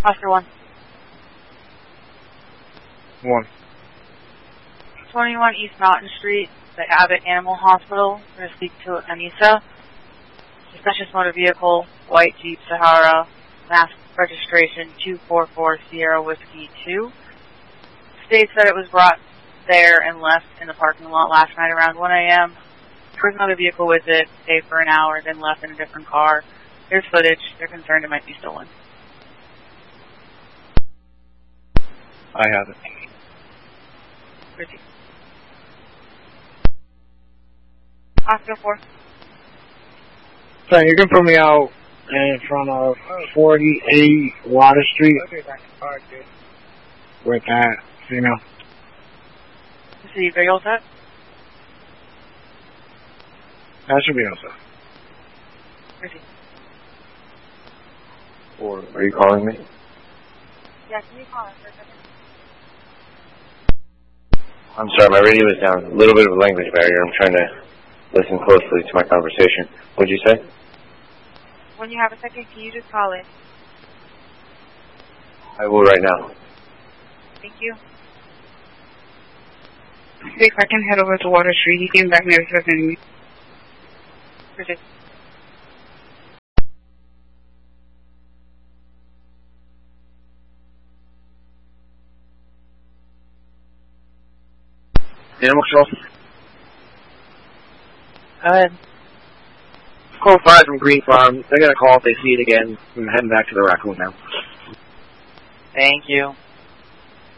Oscar 1. 1. 21 East Mountain Street, the Abbott Animal Hospital. We're going to speak to Anissa. Suspicious motor vehicle, white Jeep Sahara, mass registration 244 Sierra Whiskey 2. States that it was brought there and left in the parking lot last night around 1 a.m. There was another vehicle with it, stayed for an hour, then left in a different car. Here's footage. They're concerned it might be stolen. I have it. Proceed. Oscar 4. So you can put me out in front of 48 Water Street. Okay, Dr. Park, good. With that female. Proceed. Are you all set? That should be also. Proceed. Or are you calling me? Yeah, can you call us for a second? I'm sorry, my radio is down. A little bit of a language barrier. I'm trying to listen closely to my conversation. What'd you say? When you have a second, can you just call in? I will right now. Thank you. Hey, I can head over to Water Street. He came back and never said anything. Proceed. Animal Control. Go ahead. Call 5 from Green Farm. They're going to call if they see it again. I'm heading back to the raccoon now. Thank you.